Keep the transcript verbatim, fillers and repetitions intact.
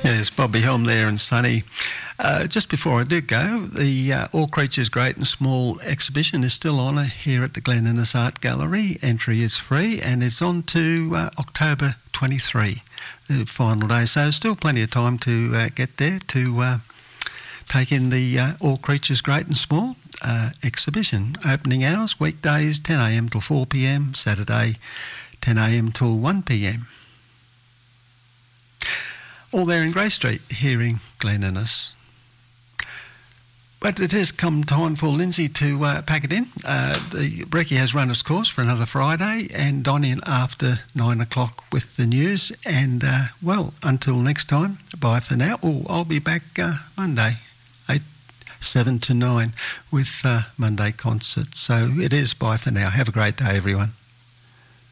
Yes, Bobby Helm there and Sunny. Uh, just before I do go, the uh, All Creatures Great and Small exhibition is still on here at the Glen Innes Art Gallery. Entry is free and it's on to uh, October twenty-third, the final day. So still plenty of time to uh, get there to uh, take in the uh, All Creatures Great and Small uh, exhibition. Opening hours, weekdays ten a m till four p m, Saturday ten a m till one p m. All there in Grey Street, here in Glen Innes. But it has come time for Lindsay to uh, pack it in. Uh, the Brekkie has run its course for another Friday and on in after nine o'clock with the news. And, uh, well, until next time, bye for now. Oh, I'll be back uh, Monday, eight, seven to nine with uh, Monday concert. So it is bye for now. Have a great day, everyone.